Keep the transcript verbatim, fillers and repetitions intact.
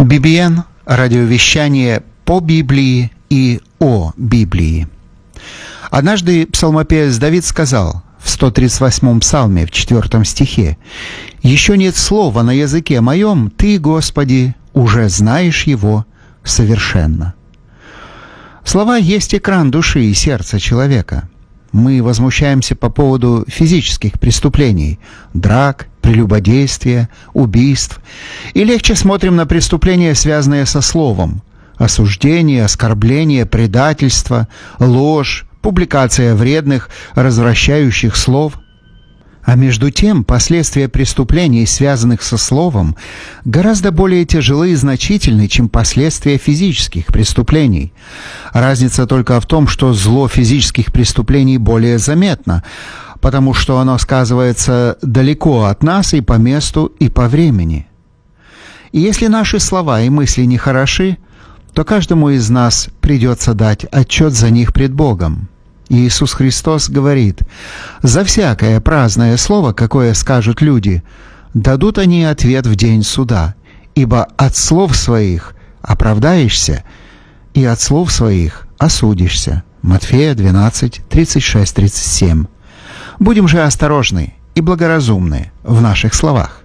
би би эн – радиовещание по Библии и о Библии. Однажды псалмопевец Давид сказал в сто тридцать восьмом псалме, в четвертом стихе: «Еще нет слова на языке моем, Ты, Господи, уже знаешь его совершенно». Слова есть экран души и сердца человека. Мы возмущаемся по поводу физических преступлений, драк, прелюбодействия, убийств, и легче смотрим на преступления, связанные со словом: осуждение, оскорбление, предательство, ложь, публикация вредных, развращающих слов. А между тем, последствия преступлений, связанных со словом, гораздо более тяжелы и значительны, чем последствия физических преступлений. Разница только в том, что зло физических преступлений более заметно, потому что оно сказывается далеко от нас и по месту, и по времени. И если наши слова и мысли не хороши, то каждому из нас придется дать отчет за них пред Богом. Иисус Христос говорит: «За всякое праздное слово, какое скажут люди, дадут они ответ в день суда, ибо от слов своих оправдаешься, и от слов своих осудишься». Матфея двенадцать, тридцать шесть тридцать семь. Будем же осторожны и благоразумны в наших словах.